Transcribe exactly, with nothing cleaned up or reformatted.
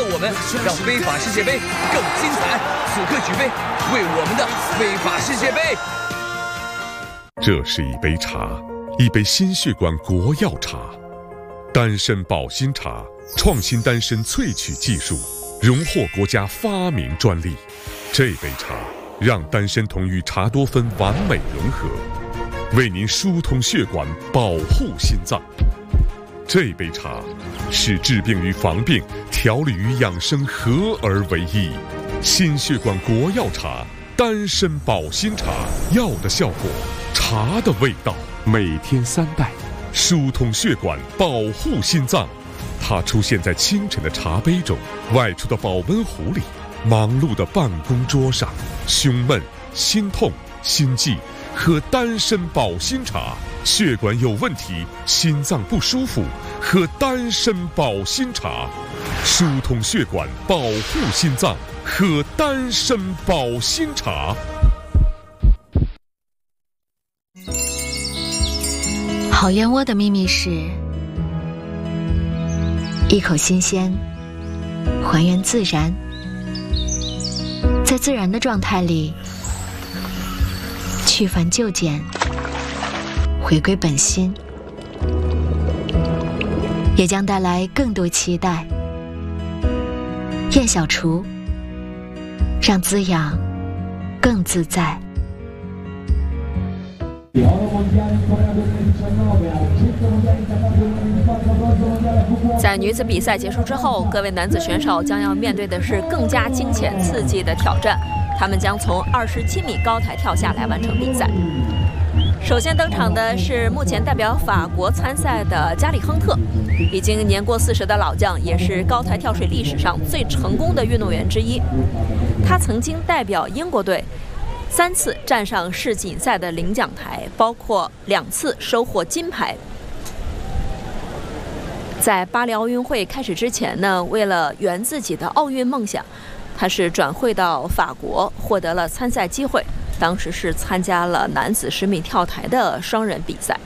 我们，让非法世界杯更精彩。此刻举杯，为我们的非法世界杯。 这是一杯茶，一杯心血管国药茶，丹参保心茶，创新丹参萃取技术，荣获国家发明专利。这杯茶让丹参酮与茶多酚完美融合，为您疏通血管，保护心脏。这杯茶是治病与防病、调理与养生合而为一。心血管国药茶，丹参保心茶，药的效果，茶的味道。每天三袋，疏通血管，保护心脏。它出现在清晨的茶杯中，外出的保温壶里，忙碌的办公桌上。胸闷、心痛、心悸，喝丹参保心茶。血管有问题，心脏不舒服，喝丹参保心茶。疏通血管，保护心脏，喝丹参保心茶。 好燕窝的秘密是一口新鲜，还原自然，在自然的状态里去繁就简，回归本心，也将带来更多期待。燕小厨，让滋养更自在。 在女子比赛结束之后，各位男子选手将要面对的是更加惊险刺激的挑战，他们将从二十七米高台跳下来完成比赛。首先登场的是目前代表法国参赛的加里亨特，已经年过四十的老将，也是高台跳水历史上最成功的运动员之一。他曾经代表英国队三次站上世锦赛的领奖台，包括两次收获金牌。在巴黎奥运会开始之前呢，为了圆自己的奥运梦想，他是转会到法国，获得了参赛机会。当时是参加了男子十米跳台的双人比赛。